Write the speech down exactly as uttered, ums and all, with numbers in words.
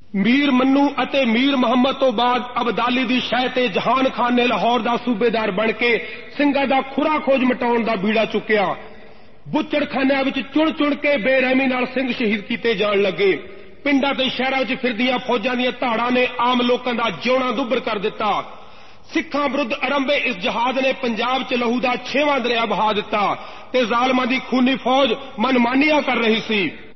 मीर मन्नू अते मीर मुहम्मद तो बाद अबदाली दी शह ते जहान खान ने लाहौर दा सूबेदार बन के ਸਿੰਘਾਂ दा खुरा खोज मिटाउण दा बीड़ा चुक्या। बुच्चड़खानिਆਂ विच चुण चुण के बेरहमी नाल सिंह शहीद कीते जाण लगे। पिंडां ते शहरां विच फिरदियां फौजां दीयां धाड़ां ने आम लोकां दा जिउणा दुभर कर दिता। सिखां विरुद्ध आरंभे इस जहाद ने पंजाब च लहू दा छेवां दरिया बहा दिता ते ज़ालिमां दी खूनी फौज मनमानियां कर रही सी।